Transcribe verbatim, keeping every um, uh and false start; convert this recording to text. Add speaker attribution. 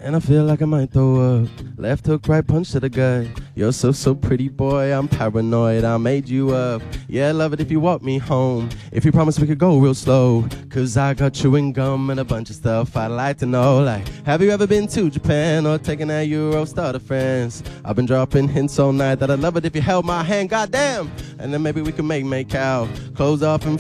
Speaker 1: and I feel like I might throw up. Left hook, right punch to the gut. You're so, so pretty, boy, I'm paranoid. I made you up. Yeah, love it if you walk me home. If you promise we could go real slow. Cause I got chewing gum and a bunch of stuff I'd like to know. Like, have you ever been to Japan or taken that Eurostar to France? I've been dropping hints all night that I'd love it if you held my hand, goddamn. And then maybe we could make make out. Close off and